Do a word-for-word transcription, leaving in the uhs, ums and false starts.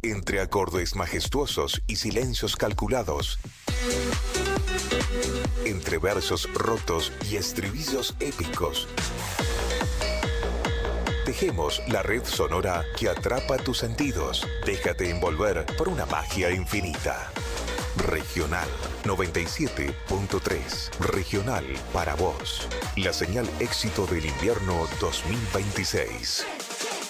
Entre acordes majestuosos y silencios calculados, entre versos rotos y estribillos épicos, tejemos la red sonora que atrapa tus sentidos. Déjate envolver por una magia infinita. Regional noventa y siete punto tres. Regional para vos. La señal éxito del invierno dos mil veintiséis.